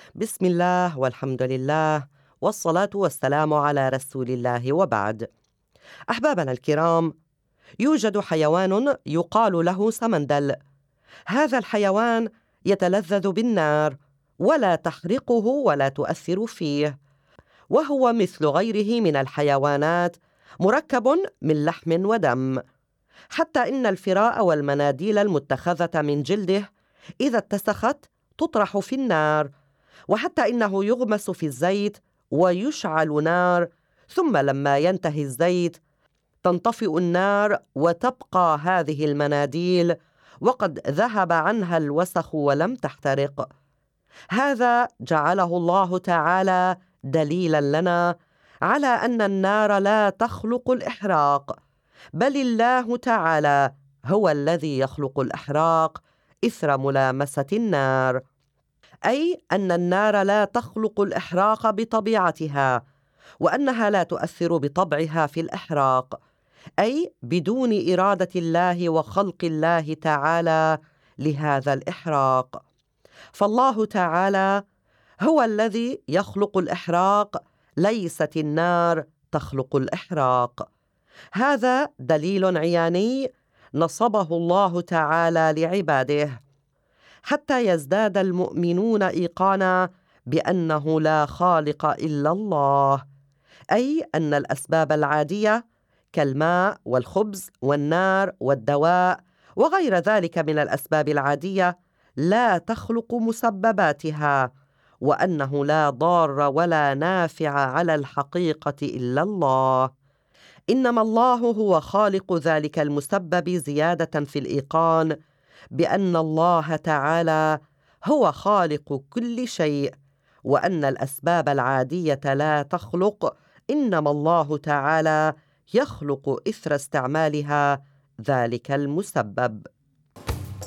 بسم الله والحمد لله والصلاة والسلام على رسول الله وبعد. أحبابنا الكرام، يوجد حيوان يقال له سمندل. هذا الحيوان يتلذذ بالنار ولا تحرقه ولا تؤثر فيه، وهو مثل غيره من الحيوانات مركب من لحم ودم، حتى إن الفراء والمناديل المتخذة من جلده إذا اتسخت تطرح في النار، وحتى إنه يغمس في الزيت ويشعل نار، ثم لما ينتهي الزيت تنطفئ النار وتبقى هذه المناديل وقد ذهب عنها الوسخ ولم تحترق. هذا جعله الله تعالى دليلا لنا على أن النار لا تخلق الإحراق، بل الله تعالى هو الذي يخلق الإحراق إثر ملامسة النار، أي أن النار لا تخلق الإحراق بطبيعتها، وأنها لا تؤثر بطبعها في الإحراق، أي بدون إرادة الله وخلق الله تعالى لهذا الإحراق. فالله تعالى هو الذي يخلق الإحراق، ليست النار تخلق الإحراق. هذا دليل عياني نصبه الله تعالى لعباده حتى يزداد المؤمنون إيقانا بأنه لا خالق إلا الله، أي أن الأسباب العادية كالماء والخبز والنار والدواء وغير ذلك من الأسباب العادية لا تخلق مسبباتها، وأنه لا ضار ولا نافع على الحقيقة إلا الله، إنما الله هو خالق ذلك المسبب، زيادة في الإيقان بأن الله تعالى هو خالق كل شيء، وأن الأسباب العادية لا تخلق، إنما الله تعالى يخلق إثر استعمالها ذلك المسبب.